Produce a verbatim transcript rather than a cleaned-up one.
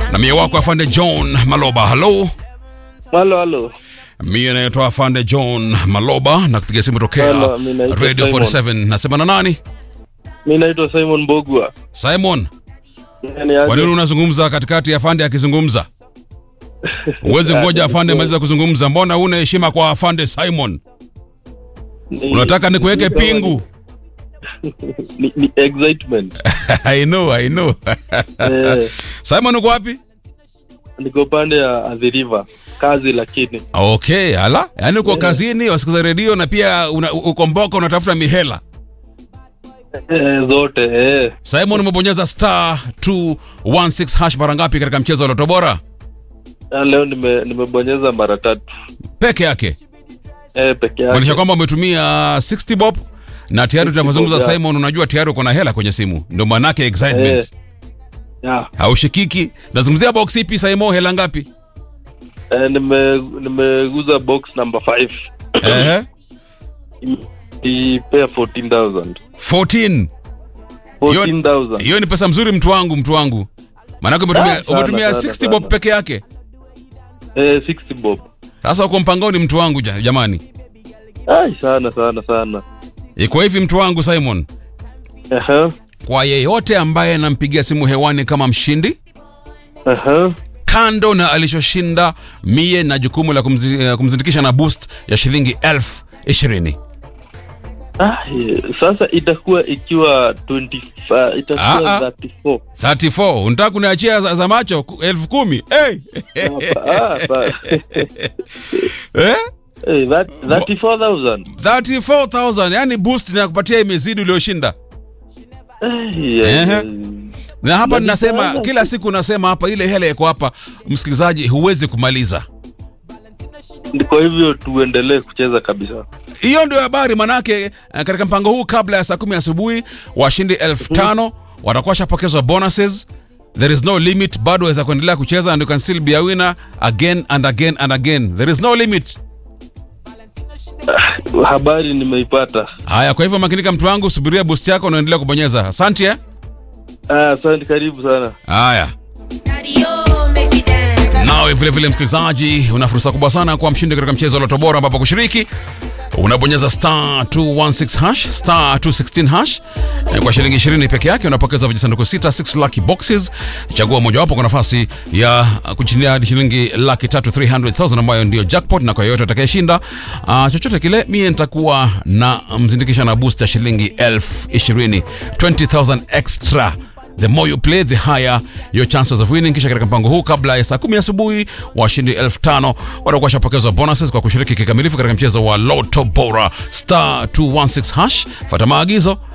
Na mie wako afande John Maloba. Hello. Halo halo. Mie naitwa afande John Maloba na kupiga simu tokea Radio forty-seven. Nasema na nani? Mimi naitwa Simon Bogwa. Simon. Kwa nini unazungumza katikati ya afande akizungumza? Uweze ngoja afande maliza kuzungumza. Mbona una heshima kwa afande Simon? Ni, unataka nikuweke pingu? ni, ni excitement. I know, I know. eh, Simon uko wapi? Niko pande ya The River. Kazi lakini. Okay, ala. Yaani uko yeah. Kazini, wasikiza radio na pia una, uko Mboka unatafuta mihela. Eh, zote eh. Simon umebonyeza star two one six hash mara ngapi katika mchezo wa Lotto Bora? Leo nime nimebonyeza mara tatu. Peke yake? Eh, peke yake. Maanisha kwamba umetumia sixty bob na tayari tunazungumza Simon, unajua tayari uko na hela kwenye simu. Ndio maana yake excitement. Eh. Yeah. Haushikiki. Nazungumzia box ipi Simon, hela ngapi? Eh, nime nimeguza box number five. Eh. I pay fourteen thousand. fourteen. fourteen thousand. Hiyo ni pesa mzuri mtu wangu, mtu wangu. Maana yake umetumia umetumia sixty bob peke yake. Eh, sixty bob. Sasa uko mpangoni mtu wangu jamani. Ai sana sana sana. Iko hivi mtu wangu Simon. Aha. Kwa yeyote ambaye anampigia simu hewani kama mshindi, aha, kando na alichoshinda, mie na jukumu la kumzi, kumzindikisha na boost ya shilingi elfu ishirini. Ah, sasa itakuwa ikiwa twenty, uh, itakuwa ah, thirty-four. thirty-four. Unataka kuniachia za, za macho elfu kumi? Hey. Ah, ba. Eh? Eh, that thirty-four thousand. thirty-four thousand, yani boost inakupatia imezidi ulioshinda. Eh, eh. Na hapa ninasema kila siku nasema hapa ile hela iko hapa, msikilizaji, huwezi kumaliza. Kwa hivyo tuendelee kucheza kabisa. Hiyo ndio habari, manake katika mpango huu kabla ya saa kumi asubuhi washindi elfu tano watakuwa shapokezwa bonuses. There is no limit, bado waweza kuendelea kucheza and you can still be a winner again and again and again. There is no limit. Uh, habari nimeipata. Haya, kwa hivyo makinika mtu wangu, subiria boost yako na endelea kubonyeza. Asante eh? Ah, asante, karibu sana. Haya. Nawe vile vile msikilizaji, una fursa kubwa sana kwa mshindi katika mchezo wa Lotto Bora, ambapo kushiriki unabonyeza star two one six hash, star two one six hash. Kwa shilingi ishirini peke yake unapokeza vijisanduku sita, six lucky boxes. Chagua moja wapo kwa nafasi ya kujinia shilingi laki tatu, three hundred thousand, ambayo ndio jackpot, na kwa yote atakayeshinda uh, chochote kile, mimi nitakuwa na mzindikisha na boost ya shilingi elfu ishirini, twenty thousand extra. The more you play, the higher your chances of winning. Kisha katika mpango huu kabla ya saa kumi asubuhi washindi elfu tano watakuwa shapokezwa bonuses kwa kushiriki kikamilifu katika mchezo wa Lotto Bora. Star two one six hash. Fuata maagizo,